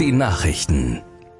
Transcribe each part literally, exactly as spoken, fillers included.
Die Nachrichten.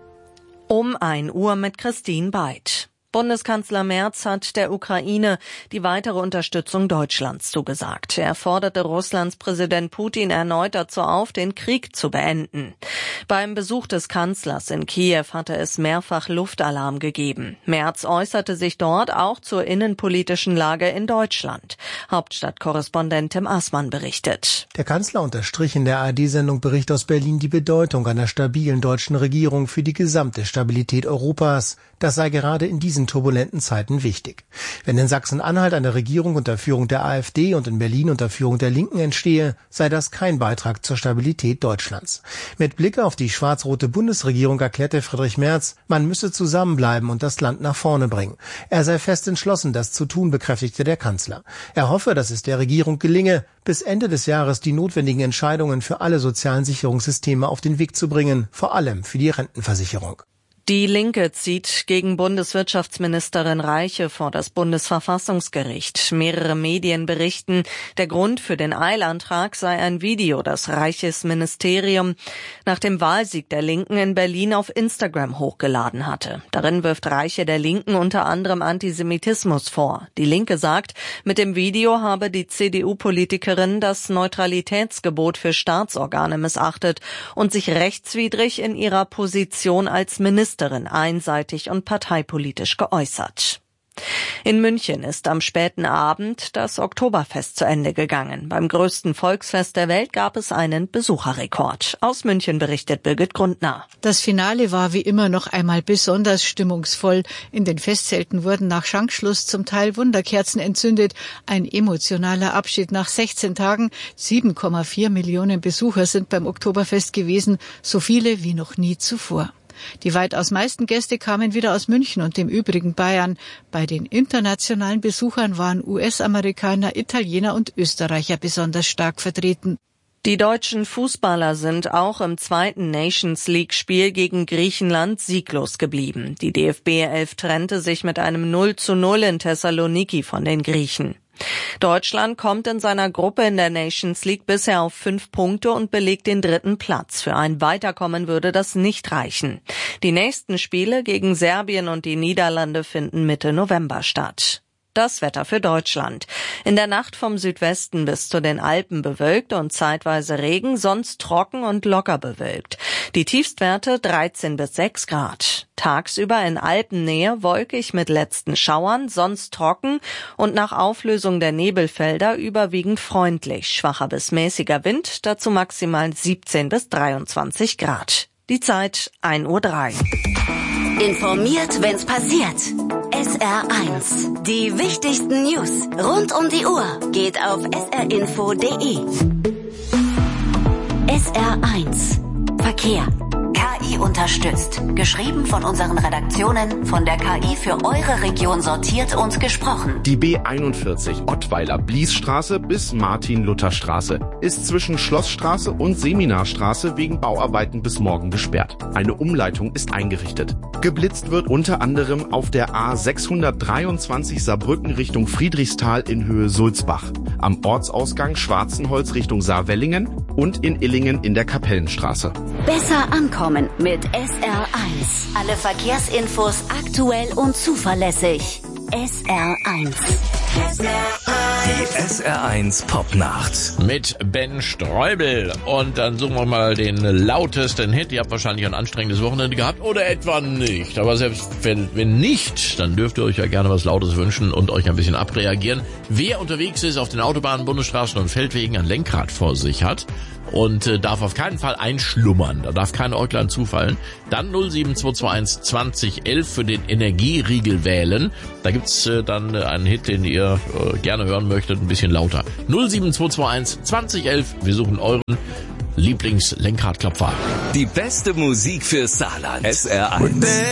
Um ein Uhr mit Christine Beid. Bundeskanzler Merz hat der Ukraine die weitere Unterstützung Deutschlands zugesagt. Er forderte Russlands Präsident Putin erneut dazu auf, den Krieg zu beenden. Beim Besuch des Kanzlers in Kiew hatte es mehrfach Luftalarm gegeben. Merz äußerte sich dort auch zur innenpolitischen Lage in Deutschland. Hauptstadtkorrespondent Tim Aßmann berichtet. Der Kanzler unterstrich in der A R D-Sendung Bericht aus Berlin die Bedeutung einer stabilen deutschen Regierung für die gesamte Stabilität Europas. Das sei gerade in diesen turbulenten Zeiten wichtig. Wenn in Sachsen-Anhalt eine Regierung unter Führung der AfD und in Berlin unter Führung der Linken entstehe, sei das kein Beitrag zur Stabilität Deutschlands. Mit Blick auf die schwarz-rote Bundesregierung erklärte Friedrich Merz, man müsse zusammenbleiben und das Land nach vorne bringen. Er sei fest entschlossen, das zu tun, bekräftigte der Kanzler. Er hoffe, dass es der Regierung gelinge, bis Ende des Jahres die notwendigen Entscheidungen für alle sozialen Sicherungssysteme auf den Weg zu bringen, vor allem für die Rentenversicherung. Die Linke zieht gegen Bundeswirtschaftsministerin Reiche vor das Bundesverfassungsgericht. Mehrere Medien berichten, der Grund für den Eilantrag sei ein Video, das Reiches Ministerium nach dem Wahlsieg der Linken in Berlin auf Instagram hochgeladen hatte. Darin wirft Reiche der Linken unter anderem Antisemitismus vor. Die Linke sagt, mit dem Video habe die C D U-Politikerin das Neutralitätsgebot für Staatsorgane missachtet und sich rechtswidrig in ihrer Position als Ministerin einseitig und parteipolitisch geäußert. In München ist am späten Abend das Oktoberfest zu Ende gegangen. Beim größten Volksfest der Welt gab es einen Besucherrekord. Aus München berichtet Birgit Grundner. Das Finale war wie immer noch einmal besonders stimmungsvoll. In den Festzelten wurden nach Schankschluss zum Teil Wunderkerzen entzündet. Ein emotionaler Abschied nach sechzehn Tagen. sieben Komma vier Millionen Besucher sind beim Oktoberfest gewesen, so viele wie noch nie zuvor. Die weitaus meisten Gäste kamen wieder aus München und dem übrigen Bayern. Bei den internationalen Besuchern waren U S-Amerikaner, Italiener und Österreicher besonders stark vertreten. Die deutschen Fußballer sind auch im zweiten Nations-League-Spiel gegen Griechenland sieglos geblieben. Die D F B elf trennte sich mit einem null zu null in Thessaloniki von den Griechen. Deutschland kommt in seiner Gruppe in der Nations League bisher auf fünf Punkte und belegt den dritten Platz. Für ein Weiterkommen würde das nicht reichen. Die nächsten Spiele gegen Serbien und die Niederlande finden Mitte November statt. Das Wetter für Deutschland. In der Nacht vom Südwesten bis zu den Alpen bewölkt und zeitweise Regen, sonst trocken und locker bewölkt. Die Tiefstwerte dreizehn bis sechs Grad. Tagsüber in Alpennähe wolkig mit letzten Schauern, sonst trocken und nach Auflösung der Nebelfelder überwiegend freundlich. Schwacher bis mäßiger Wind, dazu maximal siebzehn bis dreiundzwanzig Grad. Die Zeit ein Uhr drei. Informiert, wenn's passiert. S R eins. Die wichtigsten News rund um die Uhr geht auf s r info punkt d e. S R eins. Verkehr. K I unterstützt. Geschrieben von unseren Redaktionen, von der K I für eure Region sortiert und gesprochen. Die B einundvierzig Ottweiler-Bliesstraße bis Martin-Luther-Straße ist zwischen Schlossstraße und Seminarstraße wegen Bauarbeiten bis morgen gesperrt. Eine Umleitung ist eingerichtet. Geblitzt wird unter anderem auf der A sechshundertdreiundzwanzig Saarbrücken Richtung Friedrichsthal in Höhe Sulzbach, am Ortsausgang Schwarzenholz Richtung Saarwellingen und in Illingen in der Kapellenstraße. Besser ankommen mit S R eins. Alle Verkehrsinfos aktuell und zuverlässig. S R eins. Die S R eins Popnacht. Mit Ben Streubel. Und dann suchen wir mal den lautesten Hit. Ihr habt wahrscheinlich ein anstrengendes Wochenende gehabt oder etwa nicht. Aber selbst wenn, wenn nicht, dann dürft ihr euch ja gerne was Lautes wünschen und euch ein bisschen abreagieren. Wer unterwegs ist auf den Autobahnen, Bundesstraßen und Feldwegen, ein Lenkrad vor sich hat und äh, darf auf keinen Fall einschlummern, da darf kein Äuglein zufallen, dann null sieben zwei zwei eins zwanzig elf für den Energieriegel wählen. Da gibt's äh, dann äh, einen Hit, den ihr äh, gerne hören möchtet, ein bisschen lauter. null sieben zwei zwei eins zwanzig elf, wir suchen euren Lieblings-Lenkradklopfer. Die beste Musik für Saarland. S R eins.